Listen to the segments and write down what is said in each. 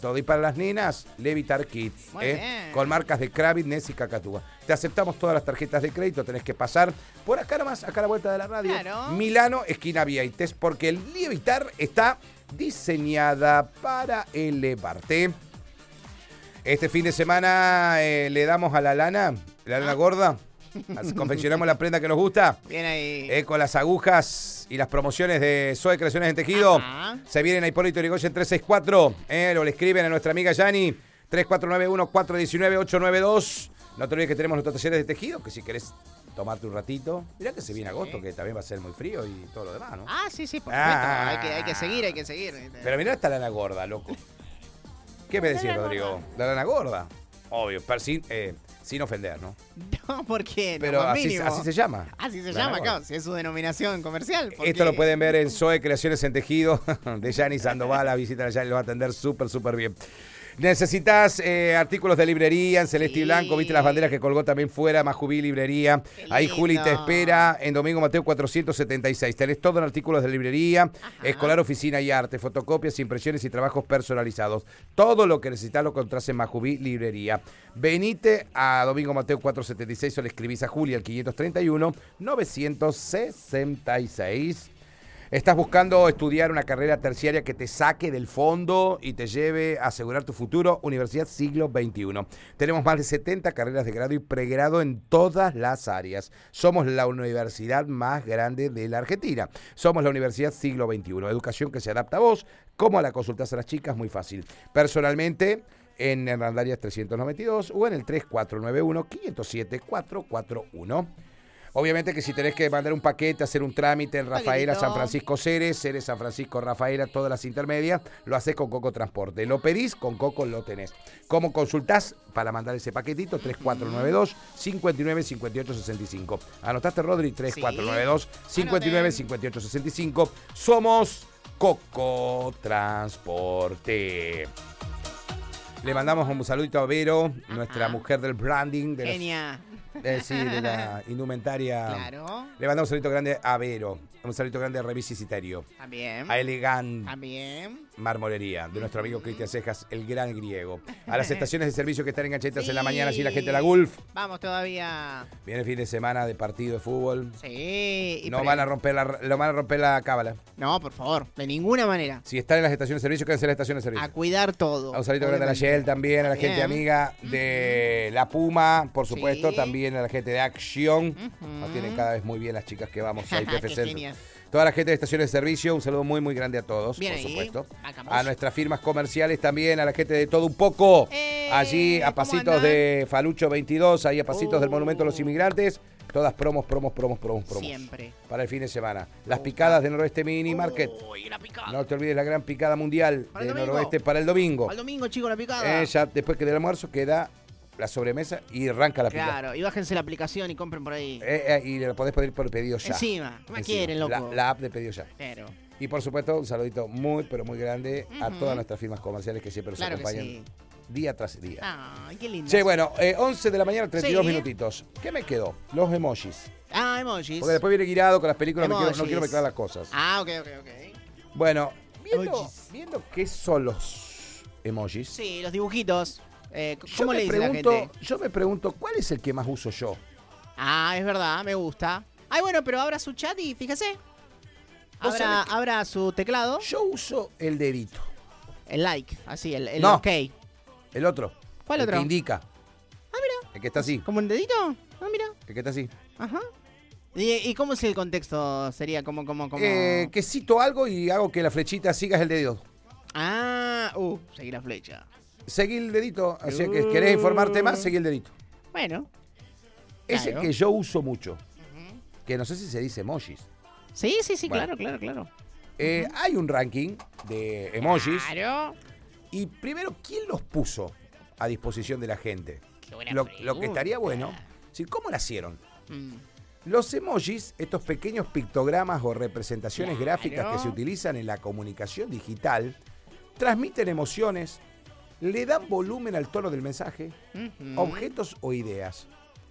todo. Y para las nenas, Levitar Kids, Muy bien. con marcas de Kravitz, Ness y Cacatúa. Te aceptamos todas las tarjetas de crédito, tenés que pasar por acá nomás, acá a la vuelta de la radio. Claro. Milano, esquina Vieites, porque el Levitar está diseñada para elevarte. Este fin de semana le damos a la lana gorda. Confeccionamos la prenda que nos gusta. Bien ahí. Con las agujas y las promociones de Zoe Creaciones en Tejido. Ajá. Se vienen a Hipólito Yrigoyen 364. O le escriben a nuestra amiga Yani. 3491-419-892. No te olvides que tenemos nuestros talleres de tejido, que si querés tomarte un ratito. Mirá que se viene agosto, que también va a ser muy frío y todo lo demás, ¿no? Ah, sí, por supuesto. Hay que seguir. Pero mirá esta lana gorda, loco. ¿Qué me decís, Rodrigo? La lana gorda. Obvio, sin ofender, ¿no? No, ¿por qué? Pero Lo más así mínimo. se llama. Así se Lana llama, gorda. claro. Si es su denominación comercial. ¿por Esto qué? lo pueden ver en Zoe Creaciones en Tejido de Yani Sandoval. Visita a Yani, lo va a atender súper bien. Necesitas artículos de librería en celeste y blanco. ¿Viste las banderas que colgó también fuera? Majubí Librería. Qué Ahí lindo. Juli te espera en Domingo Mateo 476. Tenés todo en artículos de librería, escolar, oficina y arte, fotocopias, impresiones y trabajos personalizados. Todo lo que necesitas lo encontrás en Majubí Librería. Venite a Domingo Mateo 476 o le escribís a Juli al 531-966. ¿Estás buscando estudiar una carrera terciaria que te saque del fondo y te lleve a asegurar tu futuro? Universidad Siglo XXI. Tenemos más de 70 carreras de grado y pregrado en todas las áreas. Somos la universidad más grande de la Argentina. Somos la Universidad Siglo XXI. Educación que se adapta a vos. ¿Cómo la consultás a las chicas? Muy fácil. Personalmente, en Hernandarias 392 o en el 3491-507-441. Obviamente que si tenés que mandar un paquete, hacer un trámite en Rafaela, San Francisco Ceres, San Francisco, Rafaela, todas las intermedias, lo haces con Coco Transporte. Lo pedís, con Coco lo tenés. ¿Cómo consultás para mandar ese paquetito? 3492-595865. ¿Anotaste, Rodri? 3492-595865. Somos Coco Transporte. Le mandamos un saludito a Vero, nuestra mujer del branding. Genia. De la indumentaria. Claro. Le mandamos un saludito grande a Vero, un saludito grande a Revisicitario, También. a Elegant También. Marmolería, de nuestro amigo Cristian Cejas, el gran griego. A las estaciones de servicio que están enganchaditas en la mañana, así la gente de la Gulf. Vamos todavía. Viene el fin de semana de partido de fútbol. Sí. No van a romper la cábala. No, por favor, de ninguna manera. Si están en las estaciones de servicio, quédense en las estaciones de servicio. A cuidar todo. A un saludito grande a la Shell también, a la gente amiga de la Puma, por supuesto, Sí. también a la gente de Acción. Nos tienen cada vez muy bien las chicas que vamos a IPF Qué Center. genial. Toda la gente de estaciones de servicio, un saludo muy grande a todos, Bien por ahí. supuesto. Vamos. A nuestras firmas comerciales también, a la gente de Todo Un Poco. Allí a ¿cómo pasitos andan? de Falucho 22, ahí a pasitos del Monumento a los Inmigrantes. Todas promos. Siempre. Para el fin de semana. Las picadas de Noroeste Mini Market. Uy, una picada. No te olvides la gran picada mundial Para el de domingo. Noroeste para el domingo. Al domingo, chicos, la picada. Ya después que del almuerzo queda la sobremesa y arranca la picada. Claro, y bájense la aplicación y compren por ahí. Y le podés pedir por pedido ya. Encima. ¿Qué más Encima. quieren, loco? La app de pedido ya. Pero. Y por supuesto, un saludito muy, pero muy grande a Ujú. todas nuestras firmas comerciales que siempre nos Claro que acompañan sí. día tras día. Ay, qué lindo. Che, bueno, 11 de la mañana, 32 Sí. minutitos. ¿Qué me quedó? Los emojis. Ah, emojis. Porque después viene guiado con las películas, no Emojis. quiero mezclar las cosas. Ah, ok. Bueno, Emojis. viendo qué son los emojis. Sí, los dibujitos. Yo ¿Cómo me le dice la pregunto, gente? yo me pregunto, ¿cuál es el que más uso yo? Ah, es verdad, me gusta. Ay, bueno, pero abra su chat y fíjese. ¿Vos sabés que- Abra su teclado. Yo uso el dedito. El like, así, el No. ok. El otro. ¿Cuál el otro? que indica. Ah, mira. El que está así. ¿Como un dedito? Ah, mira. El que está así. Ajá. ¿Y cómo es el contexto? Sería como... Que cito algo y hago que la flechita siga el dedo. Ah, seguí la flecha. Seguí el dedito. O sea, que querés informarte más, seguí el dedito. Bueno. Ese Claro. que yo uso mucho. Que no sé si se dice emojis. Sí, Bueno. claro. Hay un ranking de emojis. Claro. Y primero, ¿quién los puso a disposición de la gente? Qué buena Lo que pregunta. estaría bueno. Sí, ¿cómo nacieron? Mm. Los emojis, estos pequeños pictogramas o representaciones Claro. gráficas que se utilizan en la comunicación digital, transmiten emociones, le dan volumen al tono del mensaje, Ujú. objetos o ideas.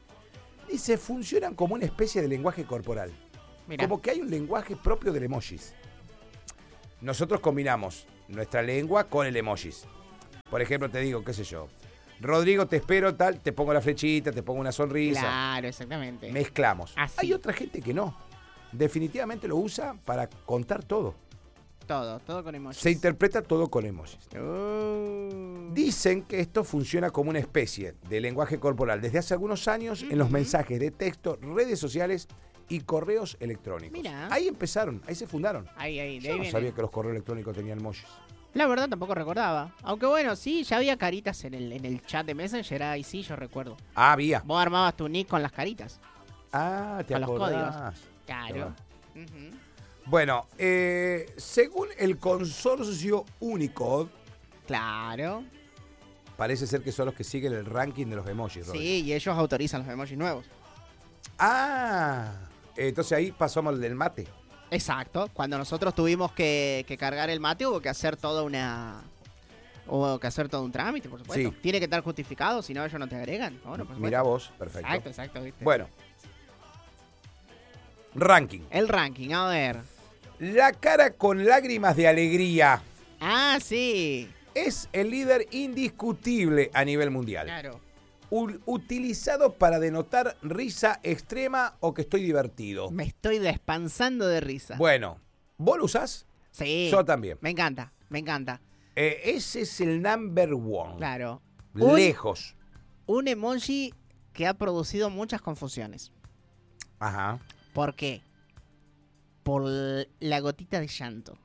Dice, funcionan como una especie de lenguaje corporal. Mirá. Como que hay un lenguaje propio del emojis. Nosotros combinamos nuestra lengua con el emojis. Por ejemplo, te digo, qué sé yo. Rodrigo, te espero, tal, te pongo la flechita, te pongo una sonrisa. Claro, exactamente. Mezclamos. Así. Hay otra gente que no. Definitivamente lo usa para contar todo. Todo con emojis. Se interpreta todo con emojis. Uh. Dicen que esto funciona como una especie de lenguaje corporal desde hace algunos años en los mensajes de texto, redes sociales y correos electrónicos. Mirá. Ahí empezaron, ahí se fundaron. Ahí, de Yo ahí no viene. sabía que los correos electrónicos tenían emojis. La verdad tampoco recordaba. Aunque bueno, sí, ya había caritas en el chat de Messenger, ahí sí, yo recuerdo. Ah, había. Vos armabas tu nick con las caritas. Ah, te Con los acordás. códigos. Claro. Ujú. Bueno, según el consorcio Unicode, Claro. parece ser que son los que siguen el ranking de los emojis, Rodri. Sí, y ellos autorizan los emojis nuevos. Ah, entonces ahí pasamos al del mate. Exacto. Cuando nosotros tuvimos que cargar el mate, hubo que hacer todo un trámite, por supuesto. Sí. Tiene que estar justificado, si no ellos no te agregan. Bueno, por Mirá supuesto. vos, perfecto. Exacto, ¿viste? Bueno, ranking. El ranking, a ver. La cara con lágrimas de alegría Ah, sí. es el líder indiscutible a nivel mundial. Claro. Utilizado para denotar risa extrema o que estoy divertido. Me estoy despansando de risa. Bueno, ¿vos lo usás? Sí. Yo también. Me encanta. Ese es el number one. Claro. Lejos. Un emoji que ha producido muchas confusiones. Ajá. ¿Por qué? Por la gotita de llanto.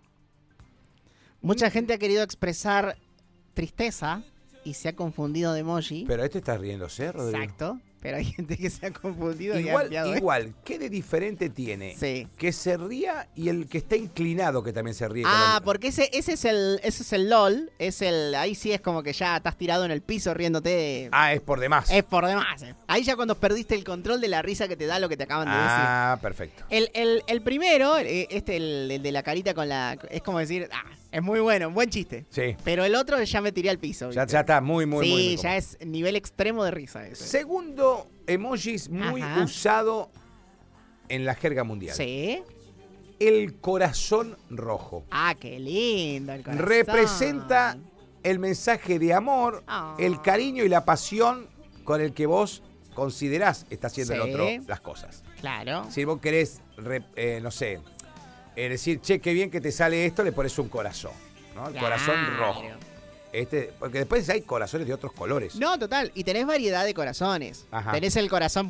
Mucha gente ha querido expresar tristeza y se ha confundido de emoji. Pero este está riéndose, Rodrigo. Exacto. Pero hay gente que se ha confundido y ha enviado Igual, ¿qué de diferente tiene? Sí. Que se ría y el que está inclinado que también se ríe. con Ah, el- porque ese es el LOL. Ahí sí es como que ya estás tirado en el piso riéndote. Ah, es por demás. Es por demás. Ahí ya cuando perdiste el control de la risa que te da lo que te acaban de decir. Ah, perfecto. El primero, el de la carita con la... Es como decir, es muy bueno, buen chiste. Sí. Pero el otro ya me tiré al piso. Ya, ¿viste? ya está muy, muy, sí, muy, muy ya cómodo. es nivel extremo de risa ese. Segundo emojis muy Ajá. usado en la jerga mundial. Sí. El corazón rojo. Ah, qué lindo el corazón. Representa el mensaje de amor, Ah. el cariño y la pasión con el que vos considerás está haciendo el Sí. otro las cosas. Claro. Si vos querés, no sé, decir, che, qué bien que te sale esto, le pones un corazón, ¿no? El corazón rojo. Porque después hay corazones de otros colores. No, total. Y tenés variedad de corazones. Ajá. Tenés el corazón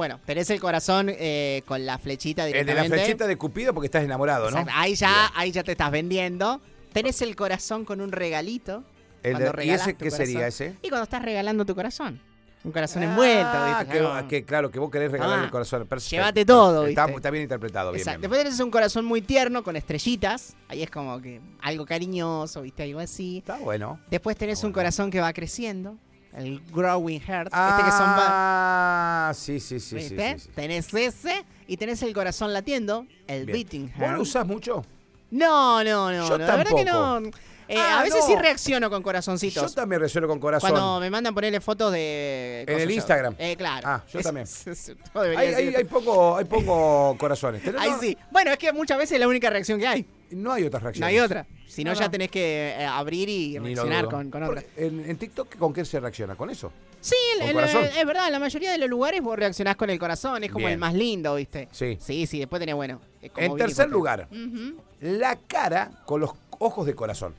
con la flechita El de directamente. la flechita de Cupido porque estás enamorado, ¿no? Exacto. Ahí ya te estás vendiendo. Tenés el corazón con un regalito. El cuando de- ¿Y regalás ese tu qué corazón. sería ese? Y cuando estás regalando tu corazón. Un corazón envuelto, ¿viste? Claro, que vos querés regalarle Ah, el corazón. Perfecto. llévate todo, Está, ¿viste? está bien interpretado, bien, Exacto. bien. Después tenés un corazón muy tierno con estrellitas. Ahí es como que algo cariñoso, ¿viste? Algo así. Está bueno. Después tenés un bueno. corazón que va creciendo. El growing heart. Que son Sí, sí, sí, sí, ¿viste? sí, sí. Tenés ese y tenés el corazón latiendo, el Bien. beating ¿Vos heart. lo usás mucho? No, Yo la verdad que no. tampoco. A veces no. sí reacciono con corazoncitos. Yo también resuelvo con corazón. Cuando me mandan ponerle fotos de... En el cosas, Instagram. Claro. Ah, yo también. No debería decir Hay esto. poco corazones. Ahí sí. Bueno, es que muchas veces es la única reacción que hay. No hay otras No reacciones. hay otra. Si no, No, ya no. tenés que abrir y Ni lo reaccionar dudo. con otra. Porque en TikTok, ¿con qué se reacciona? ¿Con eso? Sí, ¿Con corazón? es verdad. En la mayoría de los lugares vos reaccionás con el corazón. Es como Bien. el más lindo, ¿viste? Sí. Sí. Después tenés, bueno. como En Billy tercer Potter. lugar, Ujú. la cara con los ojos de corazón.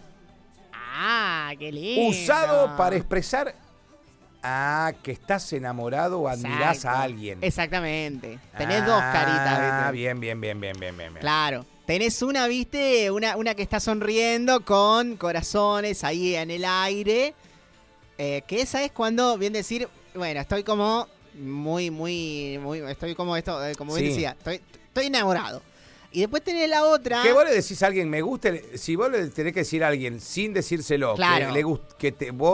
Ah, qué lindo. Usado para expresar que estás enamorado o admirás Exacto. a alguien. Exactamente. Tenés dos caritas, ¿viste? Bien. Claro. Tenés una, ¿viste? Una que está sonriendo con corazones ahí en el aire. Que esa es cuando, bien decir, bueno, estoy como muy, estoy como esto, como bien Sí. decía, estoy enamorado. Y después tenés la otra. Que vos le decís a alguien, me gusta, si vos le tenés que decir a alguien sin decírselo, Claro. que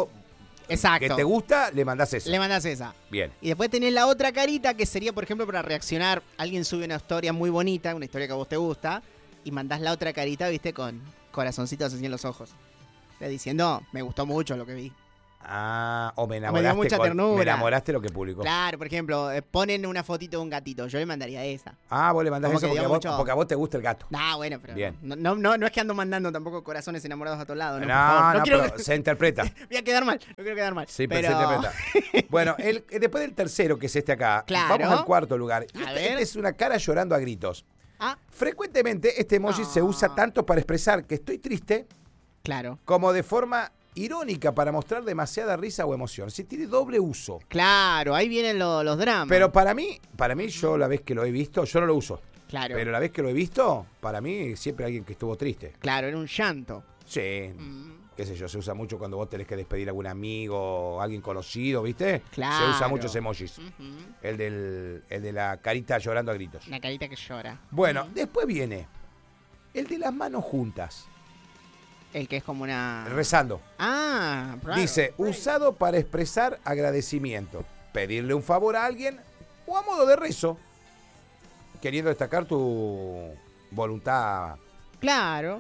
te gusta, le mandás eso. Le mandás esa. Bien. Y después tenés la otra carita que sería, por ejemplo, para reaccionar. Alguien sube una historia muy bonita, una historia que a vos te gusta, y mandás la otra carita, ¿viste? Con corazoncitos así en los ojos. Diciendo, me gustó mucho lo que vi. Ah, o me dio enamoraste. mucha ternura. Me enamoraste lo que publicó. Claro, por ejemplo, ponen una fotito de un gatito. Yo le mandaría esa. Ah, vos le mandás Como eso que dio mucho. porque a vos te gusta el gato. Nah, bueno, pero Bien. no es que ando mandando tampoco corazones enamorados a todos lados. No, No, por favor. no, quiero pero que- se interpreta. Voy a quedar mal, no quiero quedar mal. Sí, pero se interpreta. Bueno, después del tercero, que es este acá, Claro. vamos al cuarto lugar. Y A este ver. es una cara llorando a gritos. Ah, Frecuentemente este emoji No. se usa tanto para expresar que estoy triste claro. como de forma irónica para mostrar demasiada risa o emoción. Sí, tiene doble uso. Claro, ahí vienen los dramas. Pero para mí yo la vez que lo he visto, yo no lo uso. Claro, Pero la vez que lo he visto, para mí siempre alguien que estuvo triste. claro, era un llanto. Sí, qué sé yo, se usa mucho cuando vos tenés que despedir a algún amigo o alguien conocido, ¿viste? Claro. Se usa mucho ese emojis. Ujú. El de la carita llorando a gritos. Una carita que llora. Bueno, después viene el de las manos juntas, El que es como una... rezando. Ah, claro. Dice, usado para expresar agradecimiento, pedirle un favor a alguien o a modo de rezo, queriendo destacar tu voluntad Claro,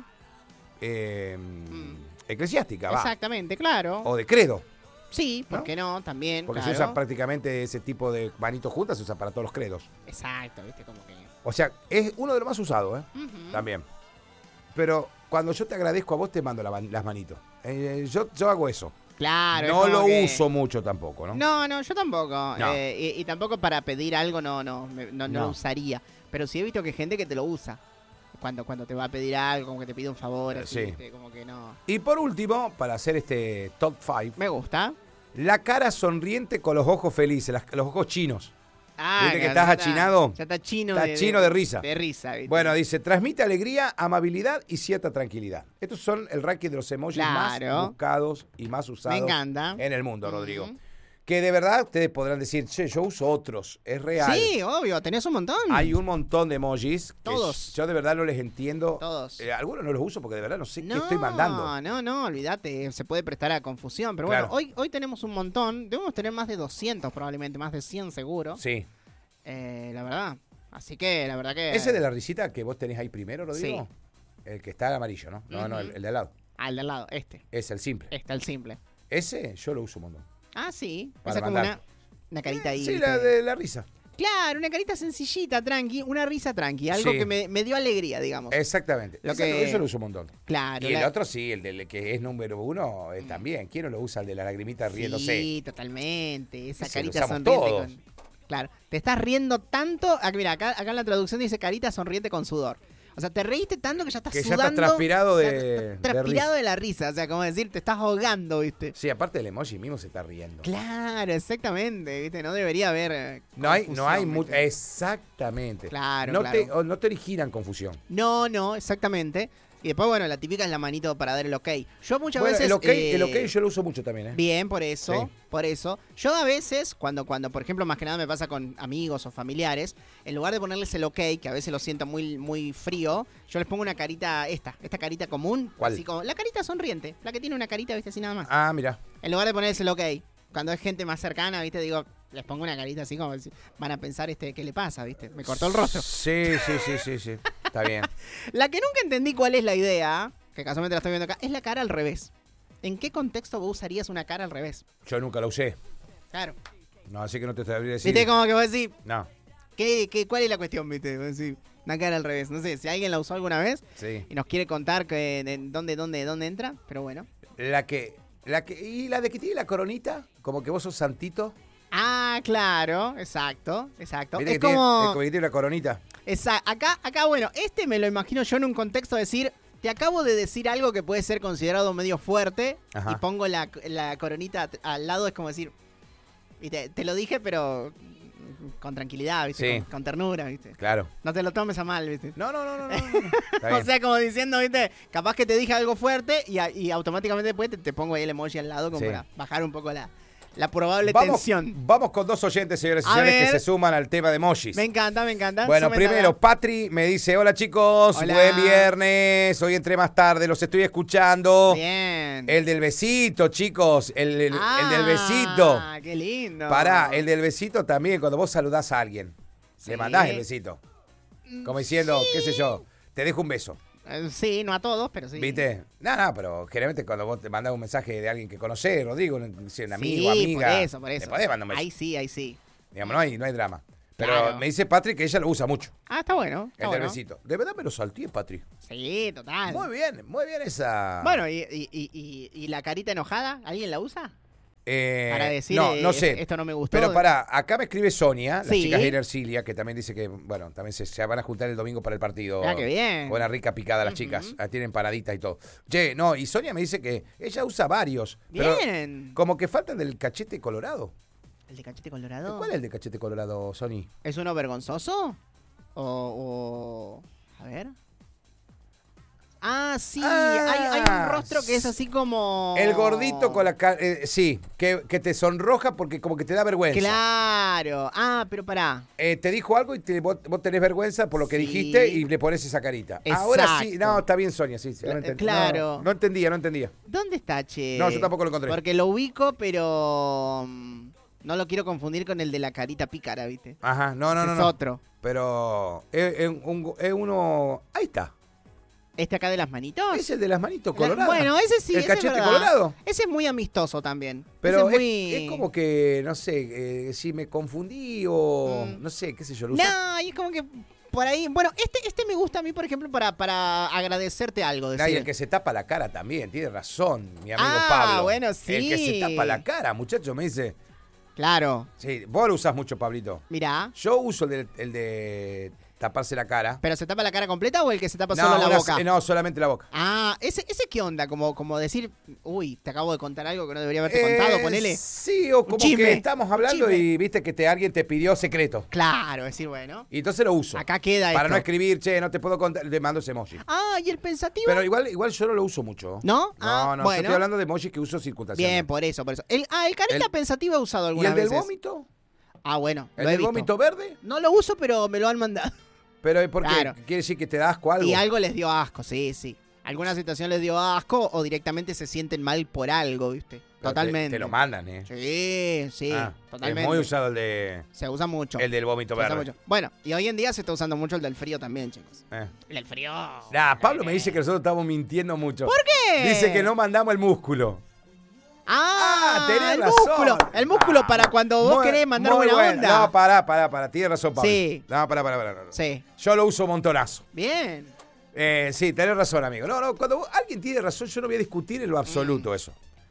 eclesiástica, va, exactamente, claro. o de credo, Sí, ¿por ¿no? qué no? También, porque claro. se usa prácticamente ese tipo de manitos juntas, se usa para todos los credos. Exacto, viste, como que... O sea, es uno de los más usados, Ujú. también. Pero cuando yo te agradezco a vos, te mando las manitos. Yo hago eso. Claro. es No como lo que- uso mucho tampoco, ¿no? No, yo tampoco. No. Y tampoco para pedir algo no lo No. usaría. Pero sí he visto que hay gente que te lo usa. Cuando te va a pedir algo, como que te pide un favor, así, Sí. ¿viste? Como que no. Y por último, para hacer este top 5, Me gusta. la cara sonriente con los ojos felices, los ojos chinos. Ah, ¿Viste que claro, estás ya está- achinado? Ya está chino Está chino de risa. De risa, ¿viste? Bueno, dice, transmite alegría, amabilidad y cierta tranquilidad. Estos son el ranking de los emojis más Claro. buscados y más usados Me encanta. en el mundo, Ujú. Rodrigo. Que de verdad ustedes podrán decir, che, yo uso otros, es real. Sí, obvio, tenés un montón. Hay un montón de emojis que Todos. yo de verdad no les entiendo. Todos. Algunos no los uso porque de verdad no sé qué estoy mandando. No, olvídate, se puede prestar a confusión. Pero Claro. bueno, hoy tenemos un montón. Debemos tener más de 200 probablemente, más de 100 seguro. Sí. La verdad. Así que, la verdad que... Ese de la risita que vos tenés ahí primero, Rodrigo. Sí. El que está amarillo, ¿no? No, Ujú. el de al lado. Al de al lado, Es el simple. está el simple. Ese yo lo uso un montón. Ah, sí. Para Esa como mandar. una carita ahí. Sí, ¿viste? la de la risa. Claro, una carita sencillita, tranqui, una risa tranqui. Algo Sí. que me dio alegría, digamos. Exactamente. Lo Ese que- yo lo uso un montón. Claro. Y el otro sí, el del que es número uno también. ¿Quién no lo usa? El de la lagrimita riéndose. Sí, totalmente. Esa Ese lo carita usamos sonriente. todos. Claro. Te estás riendo tanto. Mira, acá en la traducción dice carita sonriente con sudor. O sea, te reíste tanto que ya estás Que ya sudando. estás transpirado ya de estás transpirado risa. de la risa. O sea, como decir, te estás ahogando, ¿viste? Sí, aparte del emoji mismo se está riendo. Claro, exactamente, ¿viste? No debería haber. No hay confusión, mucho. ¿viste? Exactamente. Claro, no claro. no te originan confusión. No, exactamente. Y después, bueno, la típica es la manito para dar el ok. Yo muchas Bueno, veces. el ok yo lo uso mucho también, ¿eh? Bien, por eso, Sí. por eso. Yo a veces, cuando, por ejemplo, más que nada me pasa con amigos o familiares, en lugar de ponerles el ok, que a veces lo siento muy, muy frío, yo les pongo una carita, esta carita común. ¿Cuál? Así como, la carita sonriente, la que tiene una carita, viste, así nada más. Ah, mira. En lugar de ponerles el ok, cuando es gente más cercana, viste, digo, les pongo una carita así como, van a pensar, ¿qué le pasa, viste? Me cortó el rostro. Sí. Está bien. La que nunca entendí cuál es la idea, que casualmente la estoy viendo acá, es la cara al revés. ¿En qué contexto vos usarías una cara al revés? Yo nunca lo usé. Claro. No, así que no te sabría decir. ¿Viste como que vos decís, No, cuál es la cuestión, viste? Vos decís, una cara al revés. No sé, si alguien la usó alguna vez sí. y nos quiere contar dónde entra, pero bueno. Y la de que tiene la coronita, como que vos sos santito. Ah, claro, exacto. ¿Viste Es que como... que tiene la coronita? Acá, bueno, me lo imagino yo en un contexto de decir, te acabo de decir algo que puede ser considerado medio fuerte Ajá. y pongo la coronita al lado, es como decir, ¿viste? Te lo dije, pero con tranquilidad, ¿viste? Sí. Con ternura, ¿viste? Claro. No te lo tomes a mal, ¿viste? No. Está bien. O sea, como diciendo, ¿viste? Capaz que te dije algo fuerte y automáticamente después te pongo ahí el emoji al lado como Sí. para bajar un poco la probable Vamos, tensión. vamos con dos oyentes, señores y A señores, que ver. se suman al tema de emojis. Me encanta. Bueno, Súmete primero, acá. Patri me dice, hola chicos, Hola. buen viernes, hoy entré más tarde, los estoy escuchando. Bien. El del besito, chicos, el del besito. Ah, qué lindo. Pará, el del besito también, cuando vos saludás a alguien, Sí. le mandás el besito. Como diciendo, qué sé yo, te dejo un beso. Sí, no a todos, pero sí. ¿Viste? No, pero generalmente cuando vos te mandás un mensaje de alguien que conocés, Rodrigo, un amigo, Sí, amiga. por eso. Te podés mandar un mensaje. Ahí sí. Digamos, no hay drama. Pero Claro. me dice Patrick que ella lo usa mucho. Ah, está bueno. El del besito. De verdad me lo salté, Patrick. Sí, total. Muy bien esa. Bueno, ¿y la carita enojada? ¿Alguien la usa? Para decir, no sé. esto no me gustó. Pero pará, acá me escribe Sonia, la Sí. chica de Ercilia, que también dice que, bueno, también se van a juntar el domingo para el partido. Ah, qué bien. Buena rica picada las chicas. Tienen paraditas y todo. Che, no, y Sonia me dice que ella usa varios. Pero Bien. como que faltan del cachete colorado. ¿El de cachete colorado? ¿Cuál es el de cachete colorado, Sony? ¿Es uno vergonzoso? A ver. Ah, sí. Hay un rostro que es así como... El gordito con la cara. Sí, que te sonroja porque como que te da vergüenza. Claro. Ah, pero pará. Te dijo algo y vos tenés vergüenza por lo que Sí. dijiste y le pones esa carita. Exacto. Ahora sí. No, está bien, Sonia, sí. Ahora entendí. Claro. No entendía. ¿Dónde está, che? No, yo tampoco lo encontré. Porque lo ubico, pero... no lo quiero confundir con el de la carita pícara, ¿viste? Ajá, no. Ese es otro. Pero es uno. Ahí está. ¿Este acá de las manitos? Es el de las manitos coloradas. Bueno, ese sí, El ese cachete es verdad. colorado. Ese es muy amistoso también. Pero Ese es muy... es como que, no sé, si me confundí o. No sé, qué sé yo, lo uso. No, y es como que por ahí... Bueno, este me gusta a mí, por ejemplo, para agradecerte algo. Y Decir. el que se tapa la cara también, tiene razón, mi amigo Ah, Pablo. bueno, sí. El que se tapa la cara, muchacho, me dice. Claro. Sí, vos lo usás mucho, Pablito. Mirá. Yo uso el de taparse la cara. ¿Pero se tapa la cara completa o el que se tapa solo la boca? No, solamente la boca. Ah, ¿ese qué onda? Como decir, uy, te acabo de contar algo que no debería haberte contado, ponele. Sí, o como chisme, que estamos hablando chisme. y viste que alguien te pidió secreto. Claro, decir, bueno. Y entonces lo uso. Acá queda Para esto. no escribir, che, no te puedo contar, le mando ese emoji. Ah, ¿y el pensativo? Pero igual yo no lo uso mucho. ¿No? Ah, No, yo bueno. estoy hablando de emojis que uso circunstancialmente. Bien, por eso. El carita pensativa he usado ¿Y algunas el del veces. vómito? Ah, bueno, ¿El lo he del visto. vómito verde? No lo uso, pero me lo han mandado. Pero ¿por qué? Claro. ¿Quiere decir que te da asco algo? Y algo les dio asco, sí. Alguna situación les dio asco o directamente se sienten mal por algo, ¿viste? Pero Totalmente. Te lo mandan, Sí, Ah, totalmente. Es muy usado Se usa mucho. el del vómito Se usa verde. mucho. Bueno, y hoy en día se está usando mucho el del frío también, chicos. Eh. El del frío. Pablo me dice que nosotros estamos mintiendo mucho. ¿Por qué? Dice que no mandamos el músculo. tenés el razón. músculo. El músculo para cuando vos querés mandar muy buena bueno. onda. No, pará. Tienes razón, Pablo. Sí. No, pará. Sí. Yo lo uso montonazo. Bien. Sí, tenés razón, amigo. No, cuando alguien tiene razón, yo no voy a discutir en lo absoluto eso.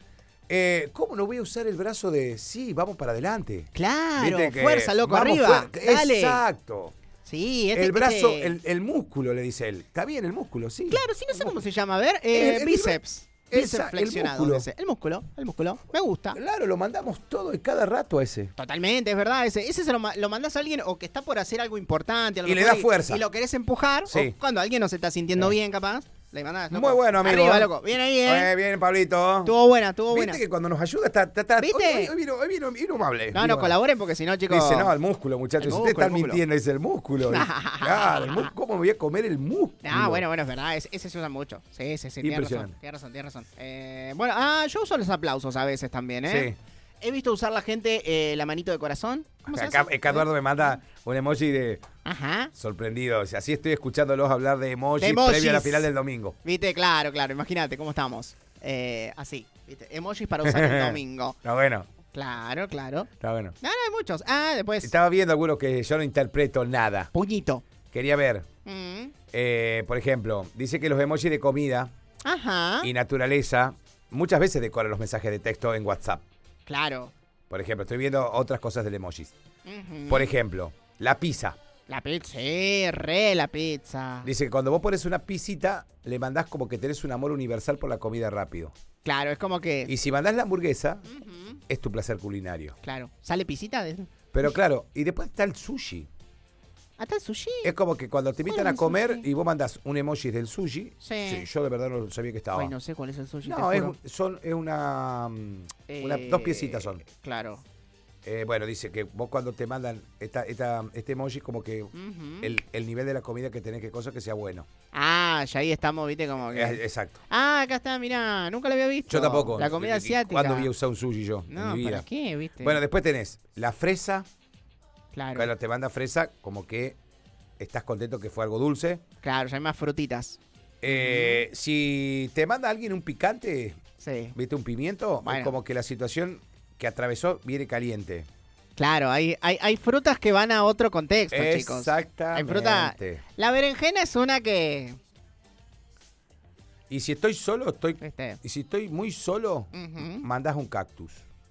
¿Cómo no voy a usar el brazo de sí, vamos para adelante? Claro, ¿Viste que fuerza, loco, vamos arriba. fuerte? Dale. Exacto. Sí, El brazo, el músculo, le dice él. Está bien el músculo, sí. Claro, sí, no sé cómo se llama. A ver, El bíceps. Bíceps el flexionado. músculo. Dice. El músculo. Me gusta. Claro, lo mandamos todo y cada rato a ese. Totalmente, es verdad. Ese se lo mandás a alguien o que está por hacer algo importante. a lo Y le mejor, da fuerza. Y lo querés empujar. Sí. O cuando alguien no se está sintiendo bien, capaz. Le mandás. Loco. Muy bueno, amigo. Arriba, loco. Bien ahí, Bien, Pablito. Estuvo buena. Viste que cuando nos ayuda está ¿Viste? Hoy vino amable. No, colaboren porque si no, chicos. Dice, no, el músculo, muchachos. El Si ustedes están músculo. mintiendo, dice el músculo. Claro, ¿cómo me voy a comer el músculo? Ah, bueno, es verdad. Ese se usa mucho. Sí. Tienes Impresionante. razón. Bueno, yo uso los aplausos a veces también, ¿eh? Sí. He visto usar la gente la manito de corazón. ¿Cómo se Acá hace? Eduardo me manda un emoji de Ajá. sorprendido. O sea, así estoy escuchándolos hablar de emojis, De emojis. previo a la final del domingo. Viste, claro. Imagínate cómo estamos. Así, ¿viste? Emojis para usar el domingo. Está bueno, Claro. está bueno. No, hay muchos. Después. Estaba viendo algunos que yo no interpreto nada. Puñito. Quería ver, Mm. por ejemplo, dice que los emojis de comida Ajá. y naturaleza muchas veces decoran los mensajes de texto en WhatsApp. Claro. Por ejemplo, estoy viendo otras cosas del emojis. Ujú. Por ejemplo, la pizza. La pizza, sí, la pizza. Dice que cuando vos pones una pisita, le mandás como que tenés un amor universal por la comida rápido. Claro, es como que. Y si mandás la hamburguesa, Ujú. es tu placer culinario. Claro. ¿Sale pisita? Pero claro, y después está el sushi. ¿Hasta el sushi? Es como que cuando te invitan ¿Cuál a es el comer sushi? y vos mandás un emoji del sushi, Sí. yo de verdad no sabía que estaba. Ay, no sé cuál es el sushi. No, te es, juro. es una, dos piecitas son. Claro. Bueno, dice que vos cuando te mandan este emoji, como que Ujú. el nivel de la comida que tenés que cosa que sea bueno. Ya ahí estamos, viste, como que. Exacto. Acá está, mirá, nunca lo había visto. Yo tampoco. La comida asiática. ¿Cuándo voy a usar un sushi yo? No, en mi vida. ¿para qué, viste? Bueno, después tenés la fresa. claro. Cuando te manda fresa, como que estás contento que fue algo dulce. Claro, ya hay más frutitas. Si te manda alguien un picante, Sí. ¿viste? Un pimiento, Bueno. es como que la situación que atravesó viene caliente. Claro, hay frutas que van a otro contexto, chicos. Exactamente. Hay fruta. La berenjena es una que. Y si estoy solo, ¿Viste? y si estoy muy solo, Ujú. mandás un cactus.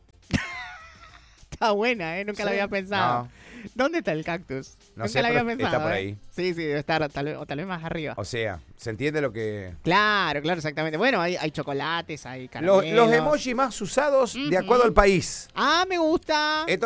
Está buena, ¿eh? Nunca Sí. la había pensado. No. ¿Dónde está el cactus? No Nunca sé, la había pero pensado. está por ¿eh? ahí. Sí, debe estar tal vez más arriba. O sea, ¿se entiende lo que...? Claro, exactamente. Bueno, hay chocolates, hay Los caramelos. emojis más usados de Ujú. acuerdo al país. Ah, me gusta. Esto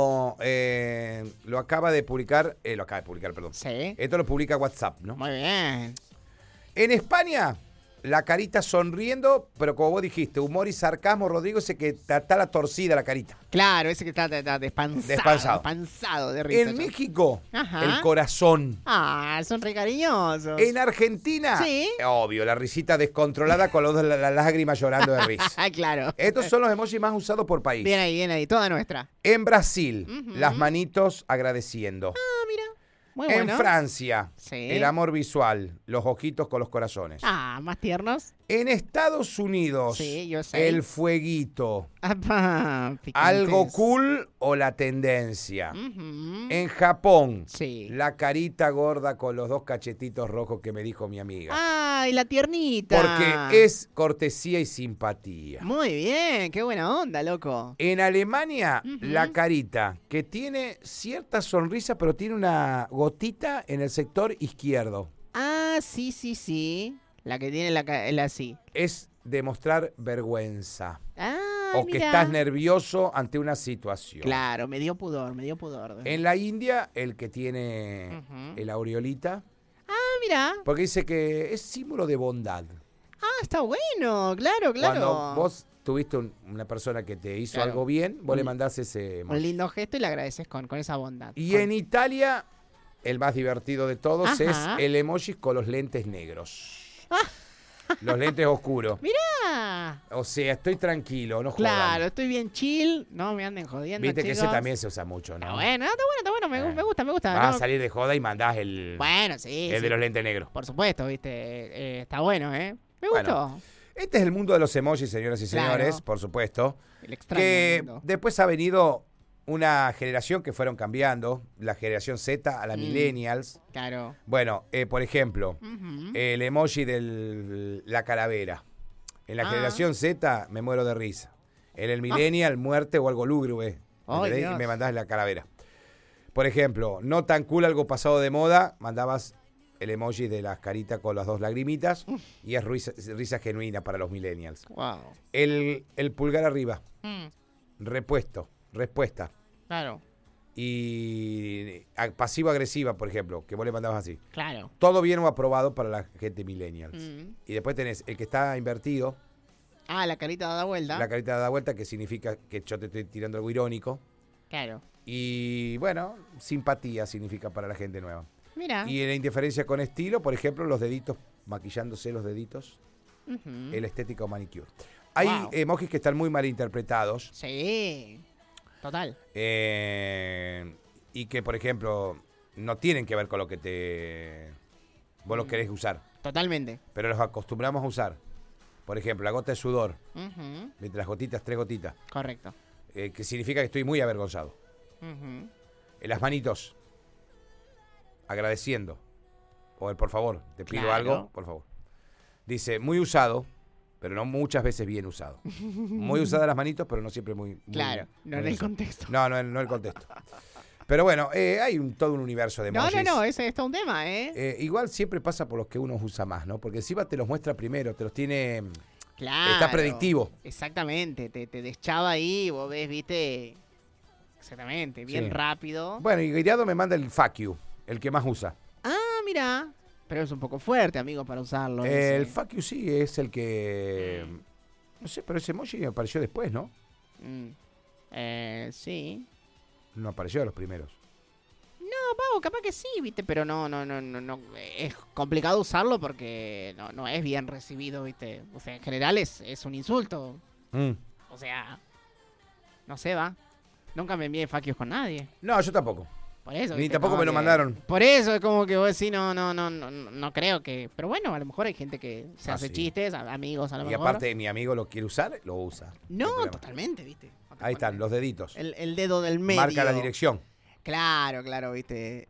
lo acaba de publicar, perdón. Sí. Esto lo publica WhatsApp, ¿no? Muy bien. En España, la carita sonriendo, pero como vos dijiste, humor y sarcasmo, Rodrigo, ese que está la torcida la carita. Claro, ese que está despansado. Despansado. Despansado de risa. En México, Ajá. el corazón. Ah, son re cariñosos. En Argentina, Sí. obvio, la risita descontrolada con las lágrimas llorando de risa. Ah, claro. Estos son los emojis más usados por país. Bien ahí, toda nuestra. En Brasil, Ujú. las manitos agradeciendo. Ah, mira. Muy En bueno. Francia, Sí. el amor visual, los ojitos con los corazones. Ah, más tiernos. En Estados Unidos, Sí, yo sé. el fueguito, Apa, picantes. algo cool o la tendencia. Ujú. En Japón, Sí. la carita gorda con los dos cachetitos rojos que me dijo mi amiga. Ay, la tiernita. Porque es cortesía y simpatía. Muy bien, qué buena onda, loco. En Alemania, Ujú. la carita, que tiene cierta sonrisa, pero tiene una gotita en el sector izquierdo. Ah, sí. La que tiene la sí. Es demostrar vergüenza. Ah, O que mira. estás nervioso ante una situación. Claro, me dio pudor. En la India, el que tiene Ujú. el aureolita, Ah, mira. porque dice que es símbolo de bondad. Ah, está bueno, claro. Cuando vos tuviste una persona que te hizo Claro. algo bien, vos le Un- mandás ese emoji. Un lindo gesto y le agradeces con esa bondad. Y Con- en Italia, el más divertido de todos Ajá. es el emoji con los lentes negros. Los lentes oscuros. Mirá. O sea, estoy tranquilo, no jodan. Claro, estoy bien chill. No me anden jodiendo, Viste que ese chicos. también se usa mucho, ¿no? Está bueno. Me gusta. Vas ¿no? a salir de joda y mandás el Bueno, sí. de los lentes negros. Por supuesto, viste. Está bueno, ¿eh? Me Bueno, gustó. Este es el mundo de los emojis, señoras y Claro. señores, por supuesto. El extraño Que mundo. después ha venido una generación que fueron cambiando, la generación Z a la millennials. Claro. Bueno, por ejemplo, Ujú. el emoji de la calavera. En la Ah. generación Z me muero de risa. En el millennial, muerte o algo lúgubre. Ay, ¿Entendés? Dios. Y me mandás la calavera. Por ejemplo, no tan cool, algo pasado de moda, mandabas el emoji de las caritas con las dos lagrimitas y es risa genuina para los millennials. Wow. El pulgar arriba, Mm, respuesta. claro, Y pasivo-agresiva, por ejemplo, que vos le mandabas así. claro. Todo bien o aprobado para la gente millennials. Mm. Y después tenés el que está invertido, Ah, la carita dada vuelta. la carita da vuelta, que significa que yo te estoy tirando algo irónico. Claro. Y bueno, simpatía significa para la gente nueva. Mira. Y en la indiferencia con estilo, por ejemplo, los deditos, maquillándose los deditos, Ujú. el estético manicure. Hay Wow. emojis que están muy mal interpretados Sí. Total. y que, por ejemplo, no tienen que ver con lo que vos lo querés usar, Totalmente. pero los acostumbramos a usar. Por ejemplo, la gota de sudor, Ujú. entre las gotitas, 3 gotitas, Correcto. que significa que estoy muy avergonzado. Ujú. Las manitos, agradeciendo. O el por favor, te pido Claro. algo, por favor. Dice, muy usado, pero no muchas veces bien usado. Muy usadas las manitos, pero no siempre muy Claro, no en el usado. contexto. No el contexto. Pero bueno, hay todo un universo de emojis. No, ese es todo un tema, ¿eh? Igual siempre pasa por los que uno usa más, ¿no? Porque encima te los muestra primero, te los tiene... Claro. Está predictivo. Exactamente, te deschaba ahí, vos ves, viste. Exactamente, bien Sí. rápido. Bueno, y Guiriado me manda el fuck you, el que más usa. Ah, mira. Pero es un poco fuerte, amigo, para usarlo. El ese. fuck you sí es el que... No sé, pero ese emoji me apareció después, ¿no? Sí. No apareció de los primeros. No, Pavo, capaz que sí, viste, pero no. Es complicado usarlo porque no es bien recibido, viste. O sea, en general es un insulto. O sea, no sé, va. Nunca me envié faquios con nadie. No, yo tampoco. Por eso. Ni ¿viste? tampoco Como me lo que- mandaron. Por eso es como que vos decís, no creo que. Pero bueno, a lo mejor hay gente que se hace sí. chistes, amigos a lo Y mejor. aparte, mi amigo lo quiere usar, lo usa. No, No hay problema. totalmente, ¿viste? No te Ahí están, pones los deditos. el dedo del medio. Marca la dirección. Claro, ¿viste?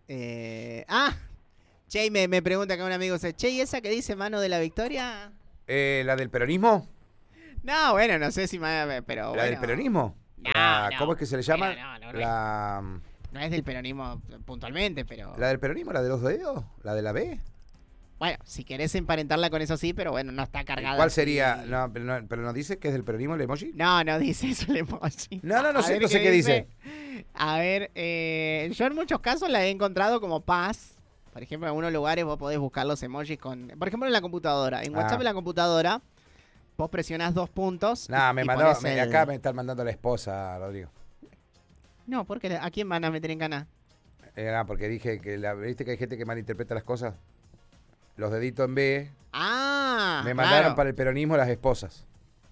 Che, me pregunta acá un amigo, dice, che, ¿y esa que dice mano de la victoria? ¿La del peronismo? No, bueno, no sé si pero ¿La bueno. del peronismo? No, no. ¿Cómo es que se le llama? No, La, No es del peronismo puntualmente, pero... ¿La del peronismo? ¿La de los dedos? ¿La de la B? Bueno, si querés emparentarla con eso sí, pero bueno, no está cargada. ¿Cuál así. sería? No, pero no dice que es del peronismo el emoji. No dice eso el emoji. No A sé, ver no sé qué dice. A ver, yo en muchos casos la he encontrado como paz. Por ejemplo, en algunos lugares vos podés buscar los emojis con... Por ejemplo, en la computadora. En WhatsApp en la computadora, vos presionás 2 puntos. Me y mandó, ponés el- acá me están mandando la esposa, Rodrigo. No, porque ¿a quién van a meter en cana? Porque dije que viste que hay gente que malinterpreta las cosas. Los deditos en B. Me mandaron claro. para el peronismo las esposas.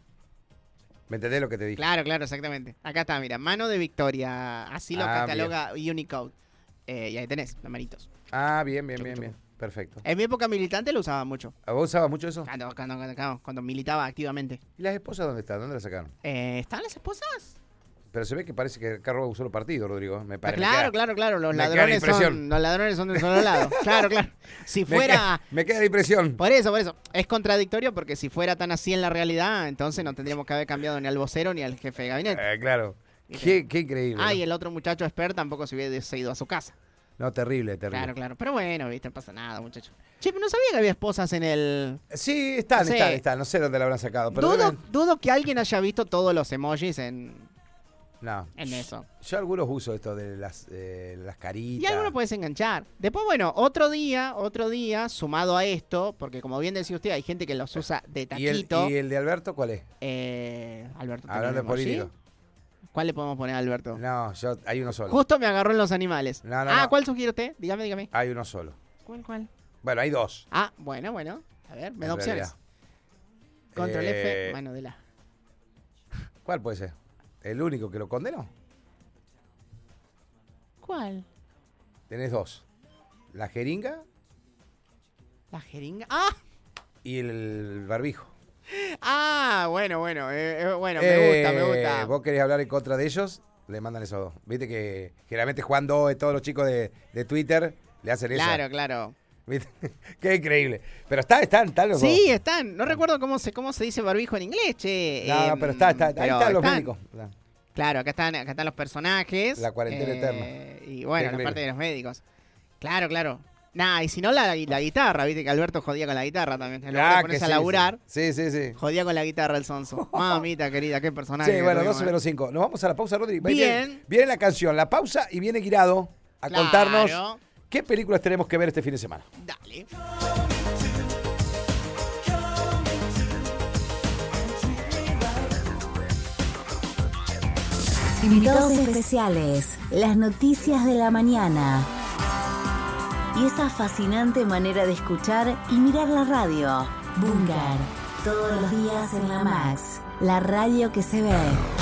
¿Me entendés lo que te dije? Claro, exactamente. Acá está, mira, mano de victoria. Así lo cataloga Unicode. Y ahí tenés, los manitos. Bien. Perfecto. En mi época militante lo usaba mucho. ¿Vos usabas mucho eso? Cuando militaba activamente. ¿Y las esposas dónde están? ¿Dónde las sacaron? ¿Están las esposas? Pero se ve que parece que acá roba un solo partido, Rodrigo. Me parece. Claro. Los me queda la ladrones son de un solo lado. Claro. Si fuera... Me queda la impresión. Por eso. Es contradictorio porque si fuera tan así en la realidad, entonces no tendríamos que haber cambiado ni al vocero ni al jefe de gabinete. Claro. Qué increíble. Y el otro muchacho expert tampoco se hubiese ido a su casa. No, terrible. Claro. Pero bueno, viste, no pasa nada, muchacho. Che, pero no sabía que había esposas en el... Sí, están. No sé dónde la habrán sacado. Pero Dudo que alguien haya visto todos los emojis en eso. Yo algunos uso esto de las caritas. Y algunos puedes enganchar. Después, bueno, otro día, sumado a esto, porque como bien decía usted, hay gente que los usa de taquito. ¿Y el de Alberto cuál es? Alberto. Hablando de ¿tenemos, político. sí? ¿Cuál le podemos poner a Alberto? No, hay uno solo. Justo me agarró en los animales. No. ¿Cuál sugiere usted? Dígame. Hay uno solo. ¿Cuál? Bueno, hay dos. Bueno. A ver, me En da opciones. realidad. Control F, mano de la... ¿Cuál puede ser? ¿El único que lo condenó? ¿Cuál? Tenés dos. La jeringa ¿La jeringa? y el barbijo. Bueno, me gusta. Vos querés hablar en contra de ellos, le mandan esos dos. Viste que generalmente Juan Doe, todos los chicos de Twitter le hacen eso. Claro. ¿Viste? Qué increíble. Pero están los dos. Sí, están. No recuerdo cómo se dice barbijo en inglés, che. No, pero ahí están los médicos. Claro, acá están los personajes. La cuarentena eterna. Y bueno, la parte de los médicos. Claro. Y si no, la guitarra, viste que Alberto jodía con la guitarra también. En lugar de ponerse a laburar, Sí. jodía con la guitarra el sonso. Mamita querida, qué personaje. Sí, bueno, tuvimos, 12 menos 5. Nos vamos a la pausa, Rodri. Bien. Viene la canción, la pausa y viene Guirado a contarnos qué películas tenemos que ver este fin de semana. Dale. Invitados especiales, las noticias de la mañana y esa fascinante manera de escuchar y mirar la radio. Búnker, todos los días en la Max, la radio que se ve.